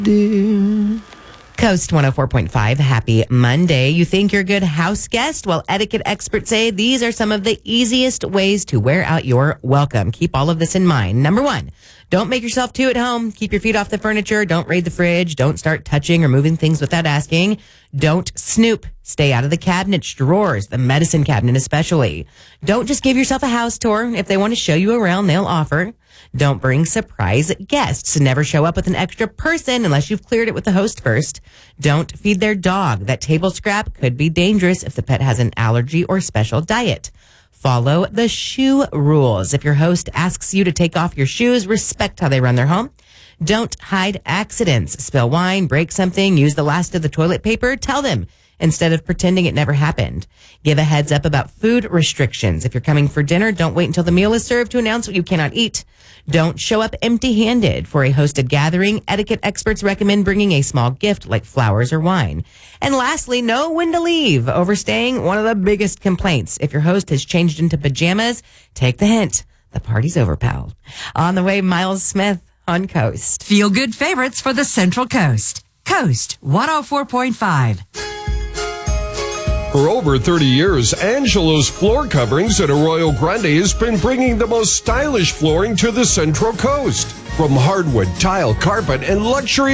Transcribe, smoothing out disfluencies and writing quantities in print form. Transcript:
Coast 104.5, happy Monday. You think you're a good house guest? Well, etiquette experts say these are some of the easiest ways to wear out your welcome. Keep all of this in mind. Number one, don't make yourself too at home. Keep your feet off the furniture. Don't raid the fridge. Don't start touching or moving things without asking. Don't snoop. Stay out of the cabinets, drawers, the medicine cabinet especially. Don't just give yourself a house tour. If they want to show you around, they'll offer. Don't bring surprise guests. Never show up with an extra person unless you've cleared it with the host first. Don't feed their dog. That table scrap could be dangerous if the pet has an allergy or special diet. Follow the shoe rules. If your host asks you to take off your shoes, respect how they run their home. Don't hide accidents. Spill wine, break something, use the last of the toilet paper. Tell them instead of pretending it never happened. Give a heads up about food restrictions. If you're coming for dinner, don't wait until the meal is served to announce what you cannot eat. Don't show up empty-handed. For a hosted gathering, etiquette experts recommend bringing a small gift like flowers or wine. And lastly, know when to leave. Overstaying, one of the biggest complaints. If your host has changed into pajamas, take the hint. The party's over, pal. On the way, Miles Smith on Coast. Feel good favorites for the Central Coast. Coast 104.5. For over 30 years, Angelo's Floor Coverings at Arroyo Grande has been bringing the most stylish flooring to the Central Coast. From hardwood, tile, carpet, and luxury